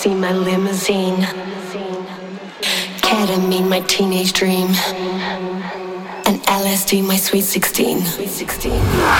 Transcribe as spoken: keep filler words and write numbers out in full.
ecstasy, my limousine. Ketamine, my teenage dream. And L S D, my sweet sixteen. Sweet sixteen.